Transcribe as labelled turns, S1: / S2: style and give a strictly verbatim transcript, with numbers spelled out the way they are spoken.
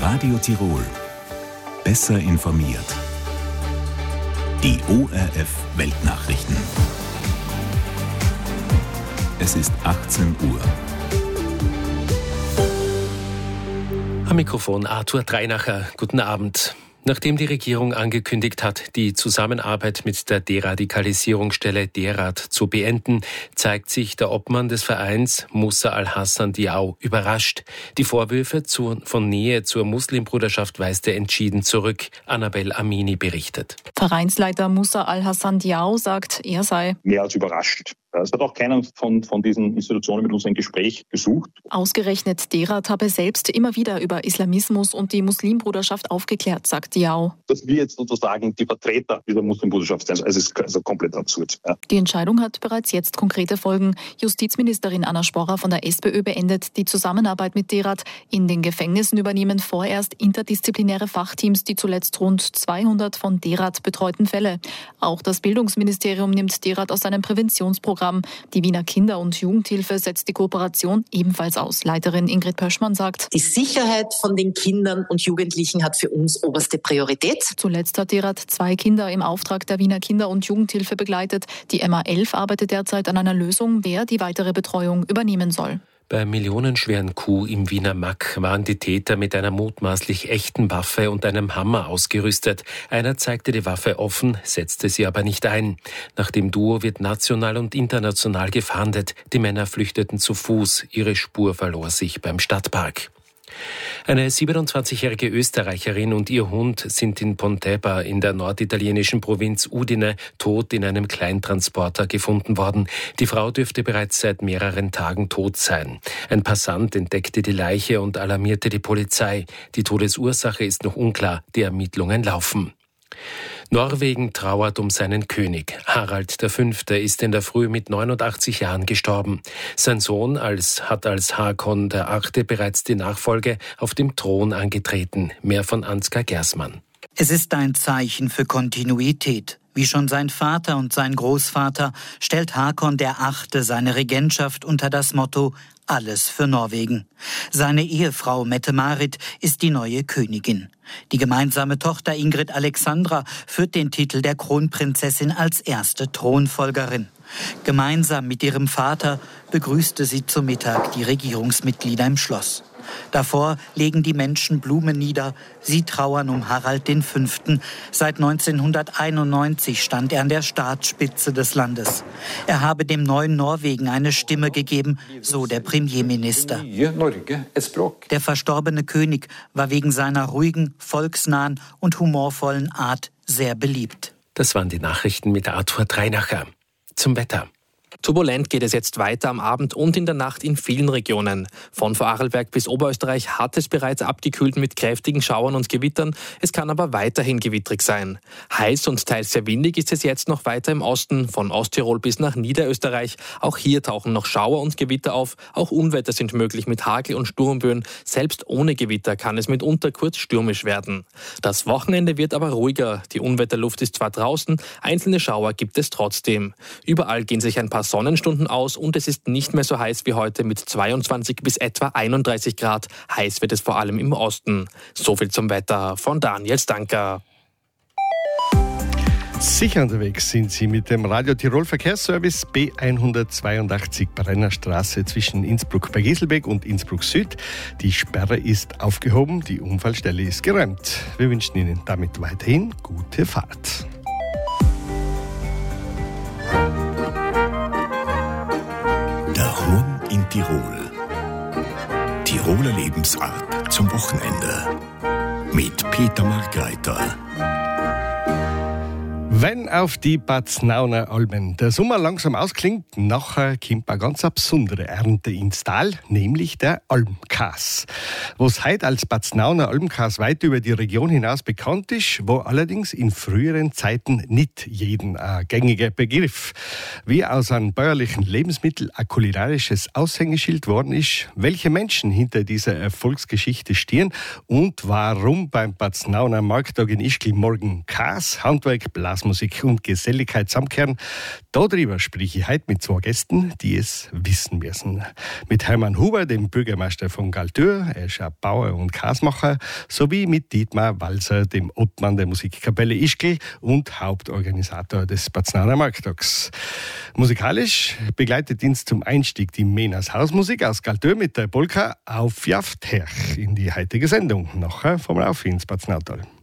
S1: Radio Tirol. Besser informiert. Die O R F Weltnachrichten. Es ist achtzehn Uhr.
S2: Am Mikrofon Arthur Dreinacher. Guten Abend. Nachdem die Regierung angekündigt hat, die Zusammenarbeit mit der Deradikalisierungsstelle DERAD zu beenden, zeigt sich der Obmann des Vereins, Musa Al-Hassan Diaw, überrascht. Die Vorwürfe zu, von Nähe zur Muslimbruderschaft weist er entschieden zurück. Annabel Amini berichtet.
S3: Vereinsleiter Musa Al-Hassan Diaw sagt, er sei
S4: mehr als überrascht. Es hat auch keiner von, von diesen Institutionen mit uns ein Gespräch gesucht.
S3: Ausgerechnet DERAD habe selbst immer wieder über Islamismus und die Muslimbruderschaft aufgeklärt, sagt Diaw.
S4: Dass wir jetzt sozusagen die Vertreter dieser Muslimbruderschaft sind, also es ist also komplett absurd. Ja.
S3: Die Entscheidung hat bereits jetzt konkrete Folgen. Justizministerin Anna Sporrer von der SPÖ beendet die Zusammenarbeit mit DERAD. In den Gefängnissen übernehmen vorerst interdisziplinäre Fachteams die zuletzt rund zweihundert von DERAD betreuten Fälle. Auch das Bildungsministerium nimmt DERAD aus seinem Präventionsprogramm. Die Wiener Kinder- und Jugendhilfe setzt die Kooperation ebenfalls aus. Leiterin Ingrid Pöschmann sagt,
S5: die Sicherheit von den Kindern und Jugendlichen hat für uns oberste Priorität.
S3: Zuletzt hat DERAD zwei Kinder im Auftrag der Wiener Kinder- und Jugendhilfe begleitet. Die M A elf arbeitet derzeit an einer Lösung, wer die weitere Betreuung übernehmen soll.
S2: Beim millionenschweren Coup im Wiener Mack waren die Täter mit einer mutmaßlich echten Waffe und einem Hammer ausgerüstet. Einer zeigte die Waffe offen, setzte sie aber nicht ein. Nach dem Duo wird national und international gefahndet. Die Männer flüchteten zu Fuß. Ihre Spur verlor sich beim Stadtpark. Eine siebenundzwanzigjährige Österreicherin und ihr Hund sind in Pontebba in der norditalienischen Provinz Udine tot in einem Kleintransporter gefunden worden. Die Frau dürfte bereits seit mehreren Tagen tot sein. Ein Passant entdeckte die Leiche und alarmierte die Polizei. Die Todesursache ist noch unklar. Die Ermittlungen laufen. Norwegen trauert um seinen König. Harald der Fünfte ist in der Früh mit neunundachtzig Jahren gestorben. Sein Sohn als, hat als Håkon der Achte bereits die Nachfolge auf dem Thron angetreten. Mehr von Ansgar Gersmann.
S6: Es ist ein Zeichen für Kontinuität. Wie schon sein Vater und sein Großvater stellt Håkon der Achte seine Regentschaft unter das Motto Alles für Norwegen. Seine Ehefrau Mette-Marit ist die neue Königin. Die gemeinsame Tochter Ingrid Alexandra führt den Titel der Kronprinzessin als erste Thronfolgerin. Gemeinsam mit ihrem Vater begrüßte sie zu Mittag die Regierungsmitglieder im Schloss. Davor legen die Menschen Blumen nieder. Sie trauern um Harald den Fünften. Seit neunzehnhunderteinundneunzig stand er an der Staatsspitze des Landes. Er habe dem neuen Norwegen eine Stimme gegeben, so der Premierminister. Der verstorbene König war wegen seiner ruhigen, volksnahen und humorvollen Art sehr beliebt.
S2: Das waren die Nachrichten mit Arthur Dreinacher. Zum Wetter.
S7: Turbulent geht es jetzt weiter am Abend und in der Nacht in vielen Regionen. Von Vorarlberg bis Oberösterreich hat es bereits abgekühlt mit kräftigen Schauern und Gewittern. Es kann aber weiterhin gewittrig sein. Heiß und teils sehr windig ist es jetzt noch weiter im Osten, von Osttirol bis nach Niederösterreich. Auch hier tauchen noch Schauer und Gewitter auf. Auch Unwetter sind möglich mit Hagel und Sturmböen. Selbst ohne Gewitter kann es mitunter kurz stürmisch werden. Das Wochenende wird aber ruhiger. Die Unwetterluft ist zwar draußen, einzelne Schauer gibt es trotzdem. Überall gehen sich ein paar Sonnenstunden aus und es ist nicht mehr so heiß wie heute mit zweiundzwanzig bis etwa einunddreißig Grad. Heiß wird es vor allem im Osten. So viel zum Wetter von Daniel Stanker.
S8: Sicher unterwegs sind Sie mit dem Radio Tirol Verkehrsservice B hundertzweiundachtzig Brennerstraße zwischen Innsbruck bei Gieselbeck und Innsbruck Süd. Die Sperre ist aufgehoben, die Unfallstelle ist geräumt. Wir wünschen Ihnen damit weiterhin gute Fahrt.
S1: In Tirol. Tiroler Lebensart zum Wochenende. Mit Peter Markreiter.
S8: Wenn auf die Paznauner Almen der Sommer langsam ausklingt, nachher kommt eine ganz besondere Ernte ins Tal, nämlich der Almkas. Was heute als Paznauner Almkas weit über die Region hinaus bekannt ist, war allerdings in früheren Zeiten nicht jeden ein gängiger Begriff. Wie aus einem bäuerlichen Lebensmittel ein kulinarisches Aushängeschild worden ist, welche Menschen hinter dieser Erfolgsgeschichte stehen und warum beim Paznauner Markttag in Ischgl morgen Kas, Handwerk, Blasmusik Musik und Geselligkeit zusammenkehren. Darüber spreche ich heute mit zwei Gästen, die es wissen müssen. Mit Hermann Huber, dem Bürgermeister von Galtür, er ist auch Bauer und Kasmacher, sowie mit Dietmar Walser, dem Obmann der Musikkapelle Ischgl und Hauptorganisator des Paznaner Markttags. Musikalisch begleitet ihn zum Einstieg die Menas Hausmusik aus Galtür mit der Polka Auf Jaft her in die heutige Sendung. Nachher fahren wir auf ins Paznautal.